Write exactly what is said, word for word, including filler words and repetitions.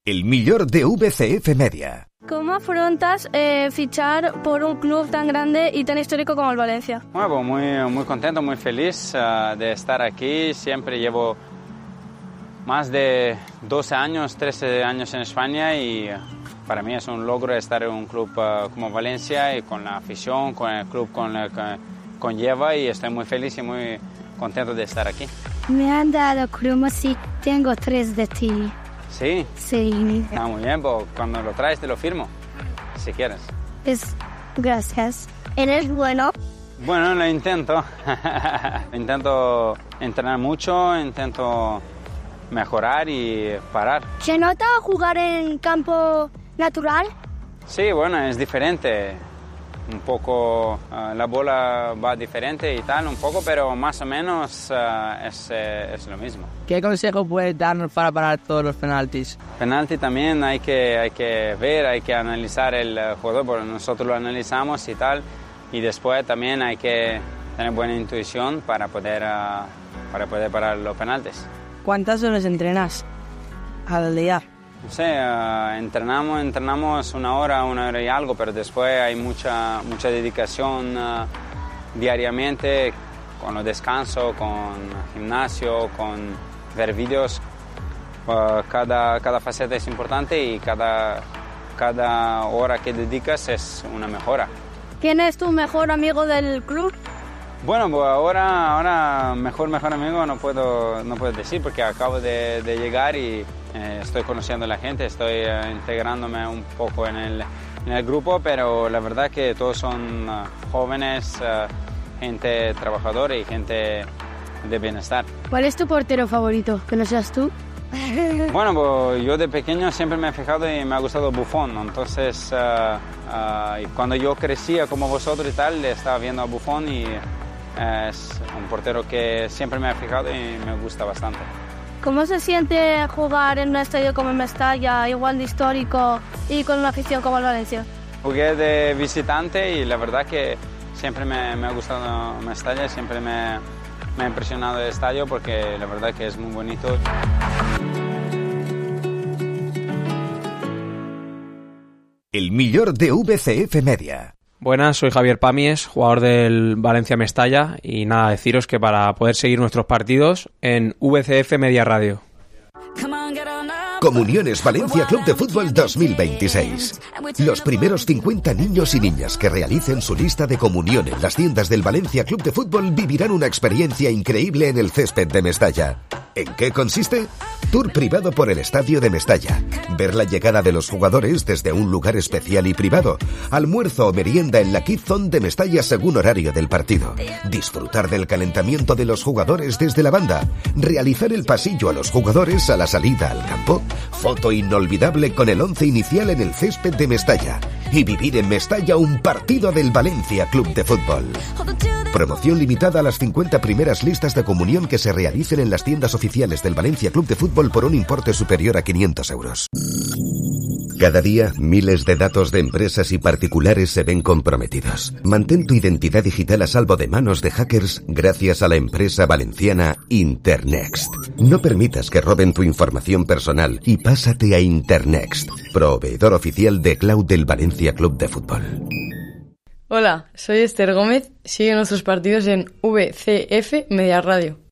El millor de V C F Media. ¿Cómo afrontas eh, fichar por un club tan grande y tan histórico como el Valencia? Bueno, muy, muy contento, muy feliz uh, de estar aquí. Siempre llevo más de doce años, trece años en España y para mí es un logro estar en un club uh, como Valencia y con la afición, con el club con el que conlleva, y estoy muy feliz y muy contento de estar aquí. Me han dado cromos y tengo tres de ti. ¿Sí? Sí. Ah, muy bien, pues cuando lo traes te lo firmo, si quieres. Es... Gracias. ¿Eres bueno? Bueno, lo intento. Intento entrenar mucho, intento mejorar y parar. ¿Se nota jugar en campo natural? Sí, bueno, es diferente. Un poco, uh, la bola va diferente y tal, un poco, pero más o menos uh, es, eh, es lo mismo. ¿Qué consejo puedes darnos para parar todos los penaltis? Penalti también hay que, hay que ver, hay que analizar el jugador, porque nosotros lo analizamos y tal, y después también hay que tener buena intuición para poder, uh, para poder parar los penaltis. ¿Cuántas horas entrenas al día? No sé, uh, entrenamos, entrenamos una hora, una hora y algo, pero después hay mucha, mucha dedicación uh, diariamente, con los descansos, con gimnasio, con ver vídeos. Uh, cada, cada faceta es importante y cada, cada hora que dedicas es una mejora. ¿Quién es tu mejor amigo del club? Bueno, pues ahora, ahora mejor, mejor amigo no puedo, no puedo decir, porque acabo de, de llegar y eh, estoy conociendo a la gente, estoy eh, integrándome un poco en el, en el grupo, pero la verdad que todos son uh, jóvenes, uh, gente trabajadora y gente de bienestar. ¿Cuál es tu portero favorito? ¿Que no seas tú? Bueno, pues yo de pequeño siempre me he fijado y me ha gustado Buffon, entonces uh, uh, y cuando yo crecía como vosotros y tal, estaba viendo a Buffon y es un portero que siempre me ha fijado y me gusta bastante. ¿Cómo se siente jugar en un estadio como el Mestalla, igual de histórico, y con una afición como el Valencia? Jugué de visitante y la verdad que siempre me, me ha gustado Mestalla, siempre me, me ha impresionado el estadio porque la verdad que es muy bonito. El millor de V C F Media. Buenas, soy Javier Pamies, jugador del Valencia Mestalla, y nada, deciros que para poder seguir nuestros partidos en V C F Media Radio. Comuniones Valencia Club de Fútbol dos mil veintiséis. Los primeros cincuenta niños y niñas que realicen su lista de comunión en las tiendas del Valencia Club de Fútbol vivirán una experiencia increíble en el césped de Mestalla. ¿En qué consiste? Tour privado por el estadio de Mestalla. Ver la llegada de los jugadores desde un lugar especial y privado. Almuerzo o merienda en la Kids Zone de Mestalla según horario del partido. Disfrutar del calentamiento de los jugadores desde la banda. Realizar el pasillo a los jugadores a la salida al campo. Foto inolvidable con el once inicial en el césped de Mestalla. Y vivir en Mestalla un partido del Valencia Club de Fútbol. Promoción limitada a las cincuenta primeras listas de comunión que se realicen en las tiendas oficiales del Valencia Club de Fútbol por un importe superior a quinientos euros. Cada día, miles de datos de empresas y particulares se ven comprometidos. Mantén tu identidad digital a salvo de manos de hackers gracias a la empresa valenciana Internext. No permitas que roben tu información personal y pásate a Internext, proveedor oficial de cloud del Valencia Club de Fútbol. Hola, soy Esther Gómez. Sigue nuestros partidos en V C F Media Radio.